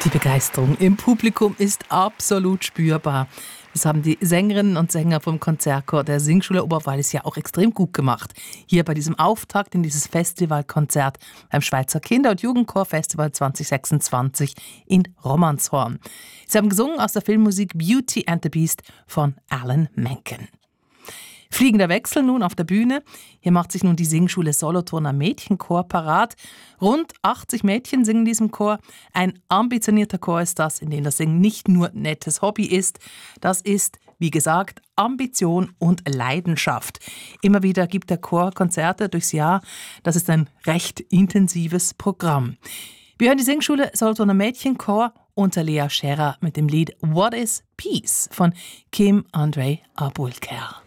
Die Begeisterung im Publikum ist absolut spürbar. Das haben die Sängerinnen und Sänger vom Konzertchor der Singschule Oberwallis ja auch extrem gut gemacht. Hier bei diesem Auftakt in dieses Festivalkonzert beim Schweizer Kinder- und Jugendchorfestival 2026 in Romanshorn. Sie haben gesungen aus der Filmmusik Beauty and the Beast von Alan Menken. Fliegender Wechsel nun auf der Bühne. Hier macht sich nun die Singschule Solothurner Mädchenchor parat. Rund 80 Mädchen singen in diesem Chor. Ein ambitionierter Chor ist das, in dem das Singen nicht nur nettes Hobby ist. Das ist, wie gesagt, Ambition und Leidenschaft. Immer wieder gibt der Chor Konzerte durchs Jahr. Das ist ein recht intensives Programm. Wir hören die Singschule Solothurner Mädchenchor unter Lea Scherer mit dem Lied What is Peace von Kim Andre Abulker.